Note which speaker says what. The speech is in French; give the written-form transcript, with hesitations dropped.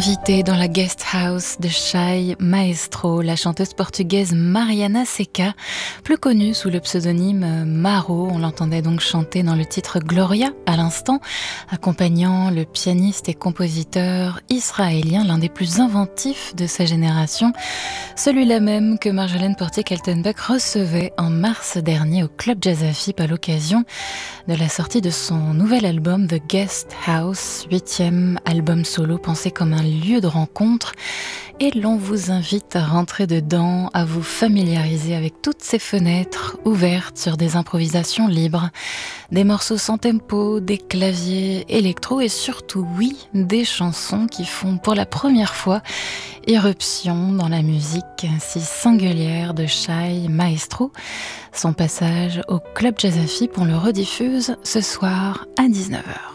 Speaker 1: Invitée dans la guest house de Chay Maestro, la chanteuse portugaise Mariana Seca, plus connue sous le pseudonyme Maro, on l'entendait donc chanter dans le titre Gloria à l'instant, accompagnant le pianiste et compositeur israélien, l'un des plus inventifs de sa génération, celui-là même que Marjolaine Portier-Kaltenbach recevait en mars dernier au Club Jazz Afip à l'occasion de la sortie de son nouvel album The Guest House, 8e album solo pensé comme un lieu de rencontre, et l'on vous invite à rentrer dedans, à vous familiariser avec toutes ces fenêtres ouvertes sur des improvisations libres, des morceaux sans tempo, des claviers électro et surtout, oui, des chansons qui font pour la première fois irruption dans la musique si singulière de Chay Maestro. Son passage au Club Jazz Afip, on le rediffuse ce soir à 19h.